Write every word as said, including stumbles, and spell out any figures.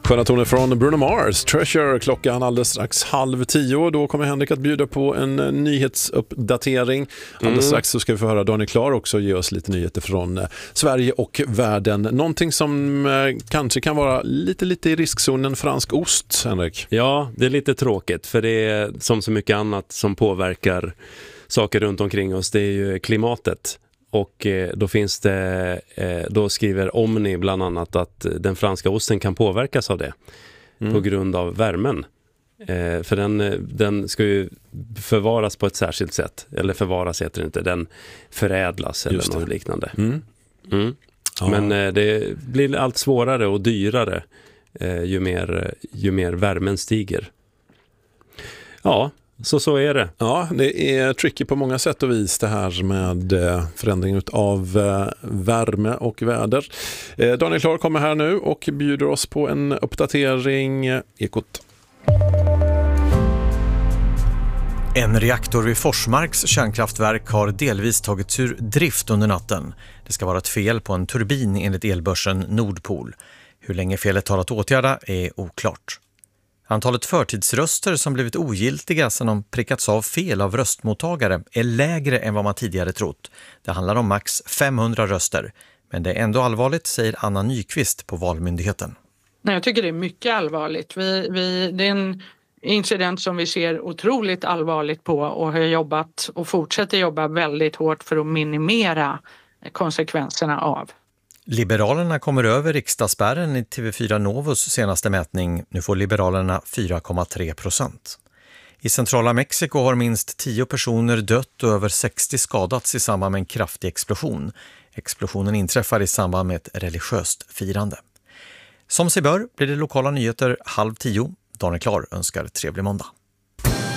Sköna toner från Bruno Mars, Treasure, klockan alldeles strax halv tio. Då kommer Henrik att bjuda på en nyhetsuppdatering. Alldeles mm. strax så ska vi få höra Daniel Klar också ge oss lite nyheter från Sverige och världen. Någonting som eh, kanske kan vara lite, lite i riskzonen, fransk ost, Henrik. Ja, det är lite tråkigt för det är som så mycket annat som påverkar saker runt omkring oss. Det är ju klimatet. Och då finns det, då skriver Omni bland annat att den franska osten kan påverkas av det mm. på grund av värmen. För den, den ska ju förvaras på ett särskilt sätt. Eller förvaras heter det inte, den förädlas eller något liknande. Mm. Mm. Ja. Men det blir allt svårare och dyrare ju mer, ju mer värmen stiger. Ja, Så så är det. Ja, det är tricky på många sätt och vis det här med förändring av värme och väder. Daniel Klar kommer här nu och bjuder oss på en uppdatering. Ekot. En reaktor vid Forsmarks kärnkraftverk har delvis tagits ur drift under natten. Det ska vara ett fel på en turbin enligt elbörsen Nordpol. Hur länge felet tar att åtgärda är oklart. Antalet förtidsröster som blivit ogiltiga sedan de prickats av fel av röstmottagare är lägre än vad man tidigare trott. Det handlar om max femhundra röster. Men det är ändå allvarligt, säger Anna Nyqvist på Valmyndigheten. Nej, jag tycker det är mycket allvarligt. Vi, vi, det är en incident som vi ser otroligt allvarligt på och har jobbat och fortsätter jobba väldigt hårt för att minimera konsekvenserna av. Liberalerna kommer över riksdagsspärren i T V fyra Novos senaste mätning. Nu får Liberalerna fyra komma tre procent. I centrala Mexiko har minst tio personer dött och över sextio skadats i samband med en kraftig explosion. Explosionen inträffar i samband med ett religiöst firande. Som sig bör blir det lokala nyheter halv tio. Daniel Klar önskar trevlig måndag.